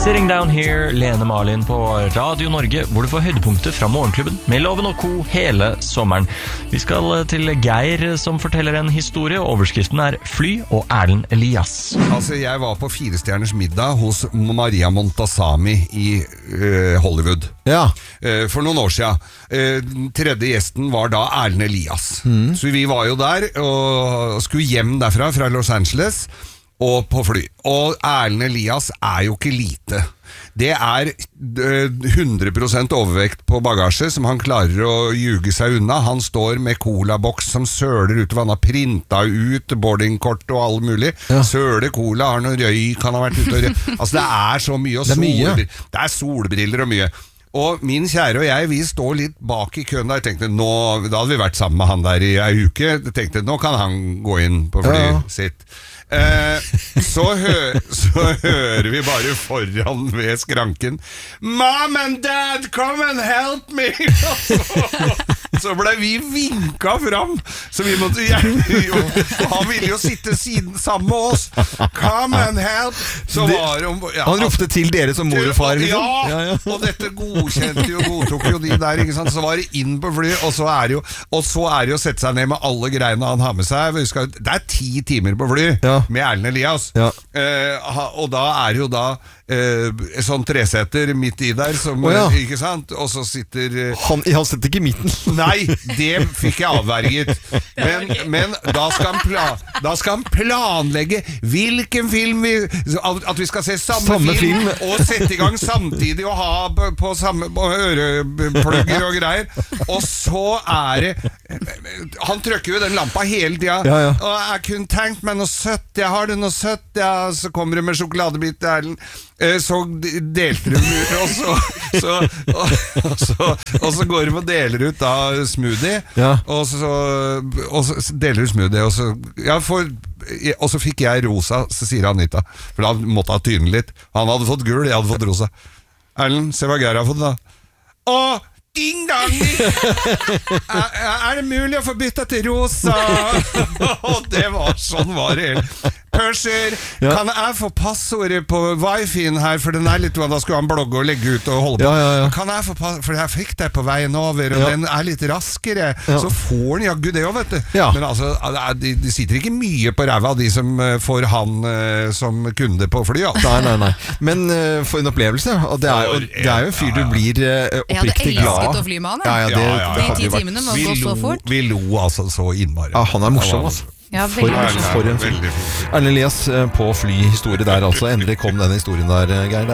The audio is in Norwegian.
Sitting Down Here, Lene Marlin på Radio Norge, hvor du får høydepunkter fra Morgenklubben med Loven og Co. hele sommeren. Vi skal til Geir som forteller en historie. Overskriften er Fly og Erlend Elias. Altså, jeg var på 4-stjerners middag hos Maria Montazami i Hollywood. Ja. For noen år siden. Den tredje gjesten var da Erlend Elias. Så vi var jo der og skulle hjem derfra, fra Los Angeles, og på fly. Og Erlend Elias er jo ikke lite. Det er 100% overvekt på bagasje som han klarer å ljuge seg unna. Han står med colaboks som søler utover. Han har printet ut boardingkort og alt mulig. Ja. Søler cola, har noe røyk, han har vært ute og altså det er så mye, og det er solbriller og mye. Og min kjære og jeg, vi står litt bak i køen der. Jeg tenkte, da hadde vi vært sammen med han der i ei uke. Jeg tenkte, nå kan han gå inn på flyet sitt. Så hører vi bare foran ved skranken, Mom and Dad, come and help me. Så ble vi vinket fram, så vi måtte han ville jo sitte sammen med oss. Come and help. Så han ropte til dere som mor og far liksom. Ja. Og dette godkjente jo, godtok jo de der, ikke sant? Så var det inn på fly, og så er det jo å sette seg ned med alle greiene han har med seg. Det er 10 timer på fly med Erlend Elias. Og da er det jo da sånn treseter midt i der som, ikke sant? Og så sitter han sitter ikke i midten. Nei, det fikk jeg avverget. Men da skal han planlegge hvilken film at vi skal se samme film og sette i gang samtidig og ha på samme øreplugger og greier. Og så er det han trykker jo den lampa hele tiden. Og jeg kunne tenkt meg noe søtt. Jeg har det noe søtt. Så kommer det med sjokoladebit til Erlend. Så delte de og så går de og deler ut da smoothie, og så deler de smoothie, og så fikk jeg rosa, så sier Anita, for da måtte han tyne litt. Han hadde fått gul, jeg hadde fått rosa. Erlend, se hva Geir har fått da. Ding dong! Er det mulig å få bytta til rosa? Og det var sånn var det. Pusher, kan jeg få passordet på Wi-Fi-en her, for den er litt, da skulle han blogge og legge ut og holde på. Kan jeg få for jeg fikk det på veien over, og den er litt raskere. Så får han jaggu det også, vet du. Men altså, de sitter ikke mye på ræva, de som får han som kunde på fly. Nei. Men for en opplevelse, og det er jo en fyr du blir oppriktig glad. Jeg hadde elsket å fly med han, de 10 timene må gå så fort. Vi lo altså så innmari. Han er morsom, altså. For en film. Erlend Elias på flyhistorie der altså. Endelig kom denne historien der, Geir.